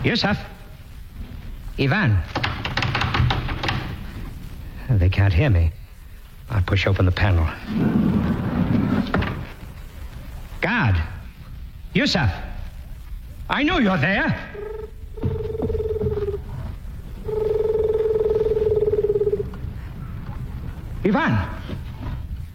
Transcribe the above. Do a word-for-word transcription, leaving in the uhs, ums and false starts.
Yusuf? Ivan? They can't hear me. I push open the panel. Guard! Yusuf! I know you're there! Ivan!